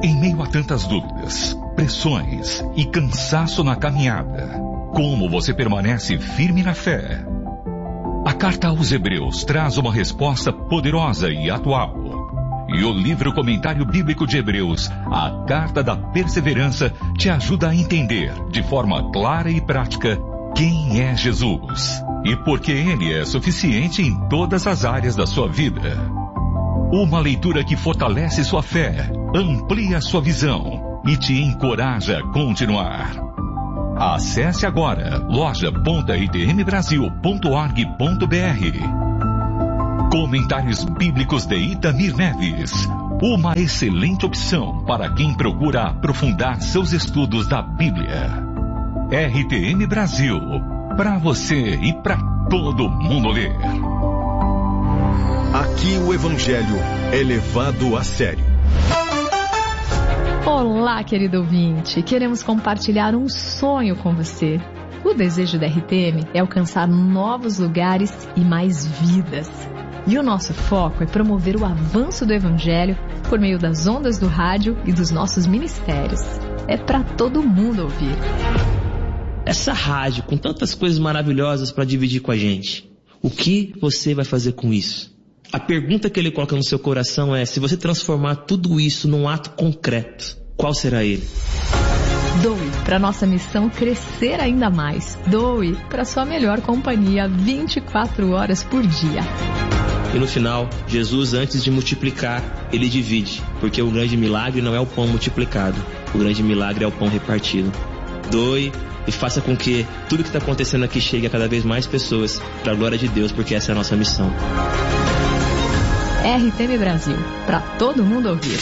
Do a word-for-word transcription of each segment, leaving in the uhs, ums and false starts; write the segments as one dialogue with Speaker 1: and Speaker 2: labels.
Speaker 1: Em meio a tantas dúvidas, pressões e cansaço na caminhada, como você permanece firme na fé? A carta aos Hebreus traz uma resposta poderosa e atual. E o livro Comentário Bíblico de Hebreus, a Carta da Perseverança, te ajuda a entender, de forma clara e prática, quem é Jesus e por que Ele é suficiente em todas as áreas da sua vida. Uma leitura que fortalece sua fé, amplia sua visão e te encoraja a continuar. Acesse agora loja ponto r t m brasil ponto org ponto b r. Comentários Bíblicos de Itamir Neves. Uma excelente opção para quem procura aprofundar seus estudos da Bíblia. R T M Brasil. Para você e para todo mundo ler.
Speaker 2: Aqui o Evangelho é levado a sério.
Speaker 3: Olá, querido ouvinte. Queremos compartilhar um sonho com você. O desejo da R T M é alcançar novos lugares e mais vidas. E o nosso foco é promover o avanço do Evangelho por meio das ondas do rádio e dos nossos ministérios. É para todo mundo ouvir.
Speaker 4: Essa rádio com tantas coisas maravilhosas para dividir com a gente, o que você vai fazer com isso? A pergunta que ele coloca no seu coração é: se você transformar tudo isso num ato concreto, qual será ele?
Speaker 3: Doe para nossa missão crescer ainda mais. Doe para sua melhor companhia vinte e quatro horas por dia.
Speaker 4: E no final, Jesus, antes de multiplicar, ele divide, porque o grande milagre não é o pão multiplicado, o grande milagre é o pão repartido. Doe e faça com que tudo que está acontecendo aqui chegue a cada vez mais pessoas, para a glória de Deus, porque essa é a nossa missão.
Speaker 3: R T M Brasil, para todo mundo ouvir.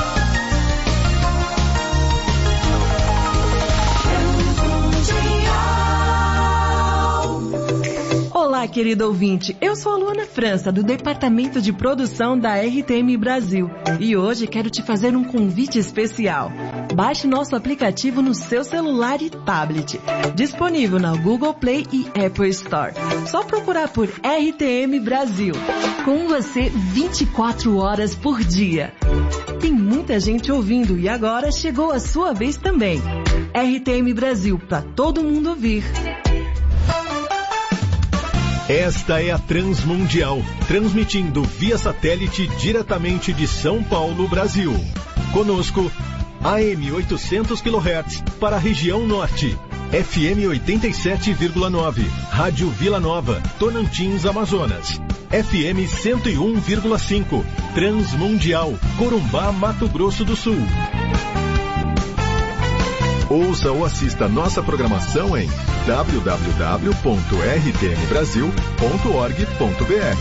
Speaker 5: Olá, querido ouvinte, eu sou a Luana França, do Departamento de Produção da R T M Brasil. E hoje quero te fazer um convite especial. Baixe nosso aplicativo no seu celular e tablet. Disponível na Google Play e Apple Store. Só procurar por R T M Brasil. Com você vinte e quatro horas por dia. Tem muita gente ouvindo e agora chegou a sua vez também. R T M Brasil, para todo mundo ouvir.
Speaker 2: Esta é a Transmundial, transmitindo via satélite diretamente de São Paulo, Brasil. Conosco, A M oitocentos quilohertz para a região norte, F M oitenta e sete vírgula nove, Rádio Vila Nova, Tocantins, Amazonas, F M cento e um vírgula cinco, Transmundial, Corumbá, Mato Grosso do Sul. Ouça ou assista nossa programação em w w w ponto r t m brasil ponto org ponto b r.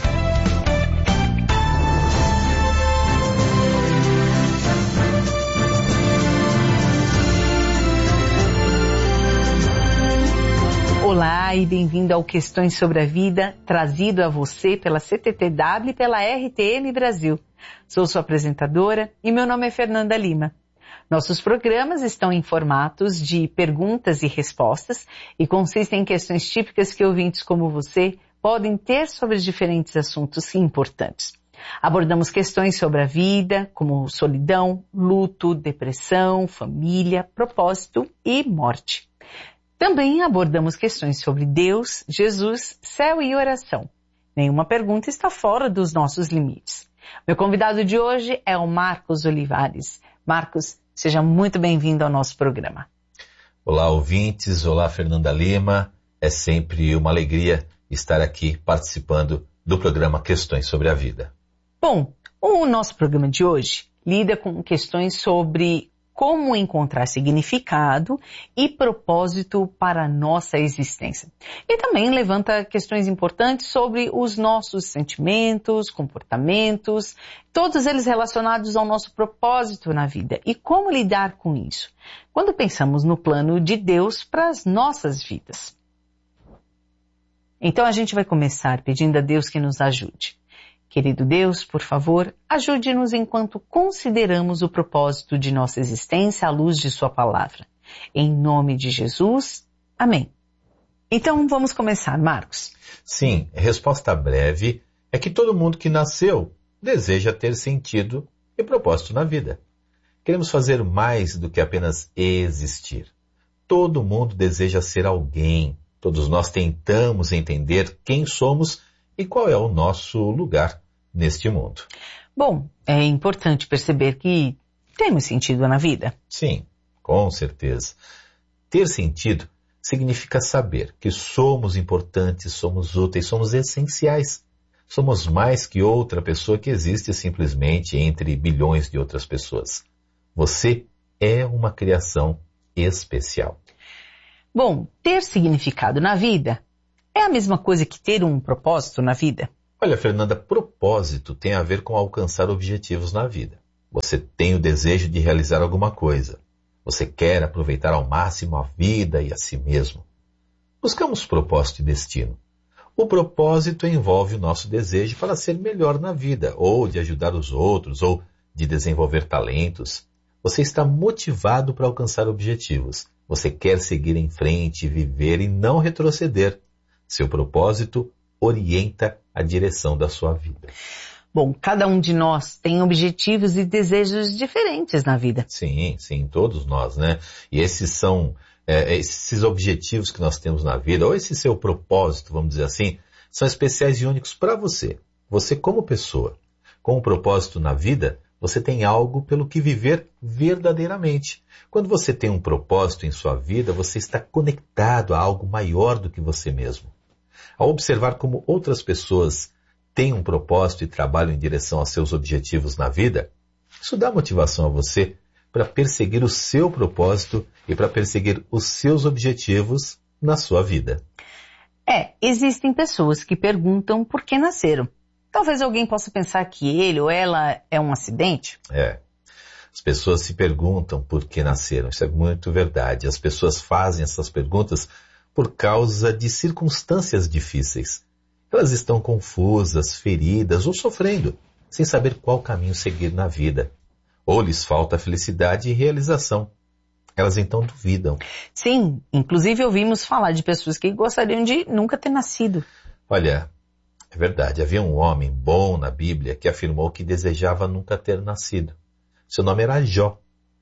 Speaker 6: Olá e bem-vindo ao Questões sobre a Vida, trazido a você pela C T T W e pela R T M Brasil. Sou sua apresentadora e meu nome é Fernanda Lima. Nossos programas estão em formatos de perguntas e respostas e consistem em questões típicas que ouvintes como você podem ter sobre diferentes assuntos importantes. Abordamos questões sobre a vida, como solidão, luto, depressão, família, propósito e morte. Também abordamos questões sobre Deus, Jesus, céu e oração. Nenhuma pergunta está fora dos nossos limites. Meu convidado de hoje é o Marcos Olivares. Marcos, seja muito bem-vindo ao nosso programa.
Speaker 7: Olá, ouvintes. Olá, Fernanda Lima. É sempre uma alegria estar aqui participando do programa Questões sobre a Vida.
Speaker 6: Bom, o nosso programa de hoje lida com questões sobre como encontrar significado e propósito para a nossa existência. E também levanta questões importantes sobre os nossos sentimentos, comportamentos, todos eles relacionados ao nosso propósito na vida e como lidar com isso, quando pensamos no plano de Deus para as nossas vidas. Então a gente vai começar pedindo a Deus que nos ajude. Querido Deus, por favor, ajude-nos enquanto consideramos o propósito de nossa existência à luz de sua palavra. Em nome de Jesus, amém. Então vamos começar, Marcos.
Speaker 7: Sim, a resposta breve é que todo mundo que nasceu deseja ter sentido e propósito na vida. Queremos fazer mais do que apenas existir. Todo mundo deseja ser alguém. Todos nós tentamos entender quem somos e qual é o nosso lugar neste mundo.
Speaker 6: Bom, é importante perceber que temos sentido na vida.
Speaker 7: Sim, com certeza. Ter sentido significa saber que somos importantes, somos úteis, somos essenciais. Somos mais que outra pessoa que existe simplesmente entre bilhões de outras pessoas. Você é uma criação especial.
Speaker 6: Bom, ter significado na vida é a mesma coisa que ter um propósito na vida?
Speaker 7: Olha, Fernanda, propósito tem a ver com alcançar objetivos na vida. Você tem o desejo de realizar alguma coisa. Você quer aproveitar ao máximo a vida e a si mesmo. Buscamos propósito e destino. O propósito envolve o nosso desejo para ser melhor na vida, ou de ajudar os outros, ou de desenvolver talentos. Você está motivado para alcançar objetivos. Você quer seguir em frente, viver e não retroceder. Seu propósito orienta a direção da sua vida.
Speaker 6: Bom, cada um de nós tem objetivos e desejos diferentes na vida.
Speaker 7: Sim, sim, todos nós, né? E esses são, é, esses objetivos que nós temos na vida, ou esse seu propósito, vamos dizer assim, são especiais e únicos para você. Você como pessoa. Com um propósito na vida, você tem algo pelo que viver verdadeiramente. Quando você tem um propósito em sua vida, você está conectado a algo maior do que você mesmo. Ao observar como outras pessoas têm um propósito e trabalham em direção aos seus objetivos na vida, isso dá motivação a você para perseguir o seu propósito e para perseguir os seus objetivos na sua vida.
Speaker 6: É, existem pessoas que perguntam por que nasceram. Talvez alguém possa pensar que ele ou ela é um acidente.
Speaker 7: É. As pessoas se perguntam por que nasceram. Isso é muito verdade. As pessoas fazem essas perguntas por causa de circunstâncias difíceis. Elas estão confusas, feridas ou sofrendo, sem saber qual caminho seguir na vida. Ou lhes falta felicidade e realização. Elas então duvidam.
Speaker 6: Sim, inclusive ouvimos falar de pessoas que gostariam de nunca ter nascido.
Speaker 7: Olha, é verdade, havia um homem bom na Bíblia que afirmou que desejava nunca ter nascido. Seu nome era Jó.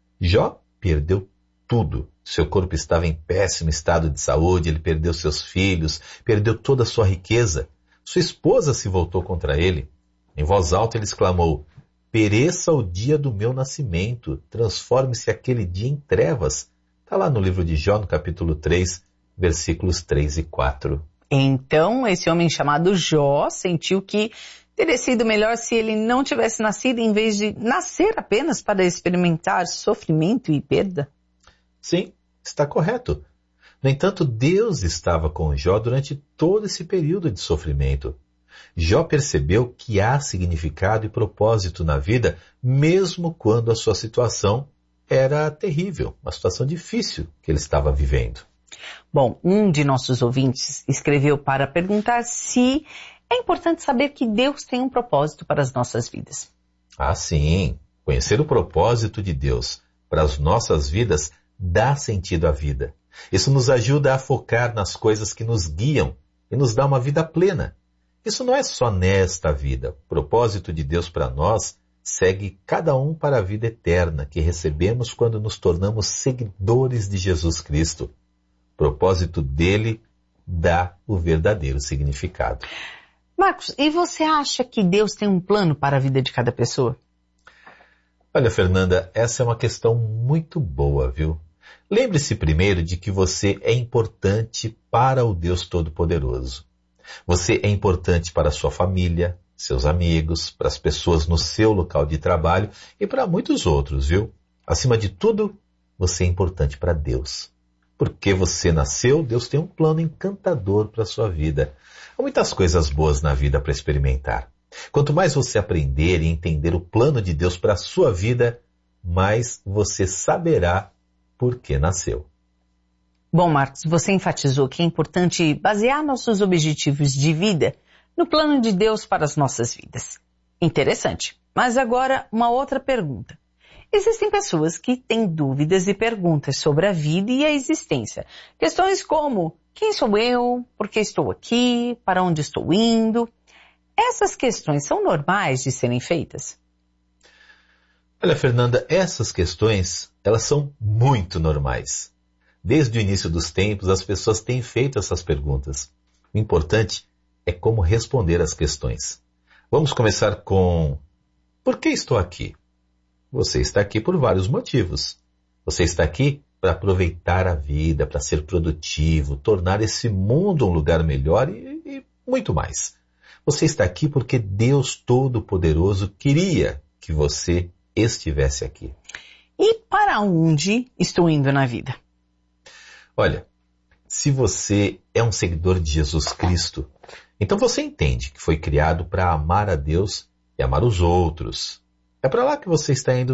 Speaker 7: Jó perdeu tudo. Seu corpo estava em péssimo estado de saúde, ele perdeu seus filhos, perdeu toda a sua riqueza. Sua esposa se voltou contra ele. Em voz alta ele exclamou: pereça o dia do meu nascimento, transforme-se aquele dia em trevas. Está lá no livro de Jó, no capítulo três, versículos três e quatro.
Speaker 6: Então, esse homem chamado Jó sentiu que teria sido melhor se ele não tivesse nascido em vez de nascer apenas para experimentar sofrimento e perda?
Speaker 7: Sim, está correto. No entanto, Deus estava com Jó durante todo esse período de sofrimento. Jó percebeu que há significado e propósito na vida, mesmo quando a sua situação era terrível, uma situação difícil que ele estava vivendo.
Speaker 6: Bom, um de nossos ouvintes escreveu para perguntar se é importante saber que Deus tem um propósito para as nossas vidas.
Speaker 7: Ah, sim. Conhecer o propósito de Deus para as nossas vidas dá sentido à vida. Isso nos ajuda a focar nas coisas que nos guiam e nos dá uma vida plena. Isso não é só nesta vida. O propósito de Deus para nós segue cada um para a vida eterna que recebemos quando nos tornamos seguidores de Jesus Cristo. O propósito dele dá o verdadeiro significado.
Speaker 6: Marcos, e você acha que Deus tem um plano para a vida de cada pessoa?
Speaker 7: Olha, Fernanda, essa é uma questão muito boa, viu? Lembre-se primeiro de que você é importante para o Deus Todo-Poderoso. Você é importante para a sua família, seus amigos, para as pessoas no seu local de trabalho e para muitos outros, viu? Acima de tudo, você é importante para Deus. Porque você nasceu, Deus tem um plano encantador para a sua vida. Há muitas coisas boas na vida para experimentar. Quanto mais você aprender e entender o plano de Deus para a sua vida, mais você saberá por que nasceu.
Speaker 6: Bom, Marcos, você enfatizou que é importante basear nossos objetivos de vida no plano de Deus para as nossas vidas. Interessante. Mas agora, uma outra pergunta. Existem pessoas que têm dúvidas e perguntas sobre a vida e a existência. Questões como: quem sou eu? Por que estou aqui? Para onde estou indo? Essas questões são normais de serem feitas?
Speaker 7: Olha, Fernanda, essas questões, elas são muito normais. Desde o início dos tempos, as pessoas têm feito essas perguntas. O importante é como responder às questões. Vamos começar com: por que estou aqui? Você está aqui por vários motivos. Você está aqui para aproveitar a vida, para ser produtivo, tornar esse mundo um lugar melhor e, e muito mais. Você está aqui porque Deus Todo-Poderoso queria que você estivesse aqui.
Speaker 6: E para onde estou indo na vida?
Speaker 7: Olha, se você é um seguidor de Jesus Cristo, então você entende que foi criado para amar a Deus e amar os outros. É para lá que você está indo